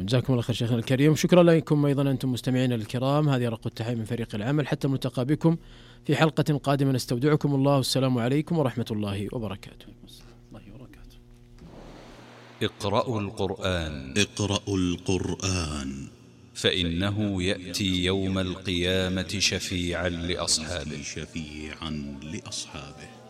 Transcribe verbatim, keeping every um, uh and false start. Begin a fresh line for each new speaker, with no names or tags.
جزاكم الله خير شيخنا الكريم. شكرا لكم أيضا أنتم مستمعينا الكرام. هذه رقة التحية من فريق العمل، حتى نلتقى بكم في حلقة قادمة. نستودعكم الله، والسلام عليكم ورحمة الله وبركاته.
اقرأوا القرآن.
اقرأوا القرآن
فإنه يأتي يوم القيامة شفيعا لأصحابه.
شفيعا لأصحابه